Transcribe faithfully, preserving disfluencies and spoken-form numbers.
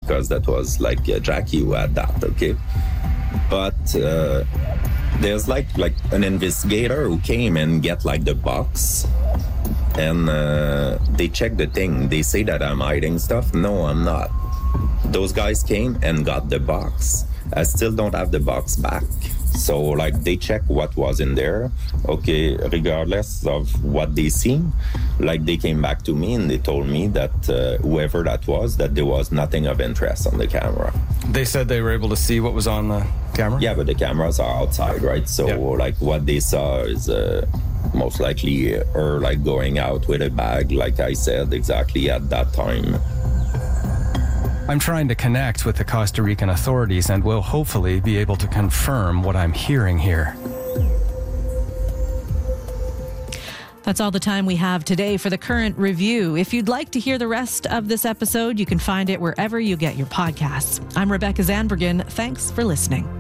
because that was like uh, Jackie who had that, okay? But uh, there's like like an investigator who came and get like the box, and uh, they check the thing. They say that I'm hiding stuff. No, I'm not. Those guys came and got the box. I still don't have the box back. So, like, they check what was in there, okay, regardless of what they see. Like, they came back to me and they told me that uh, whoever that was, that there was nothing of interest on the camera. They said they were able to see what was on the camera? Yeah, but the cameras are outside, right? So, yeah. like, what they saw is uh, most likely her, like, going out with a bag, like I said, exactly at that time. I'm trying to connect with the Costa Rican authorities and will hopefully be able to confirm what I'm hearing here. That's all the time we have today for the Current Review. If you'd like to hear the rest of this episode, you can find it wherever you get your podcasts. I'm Rebecca Zandbergen. Thanks for listening.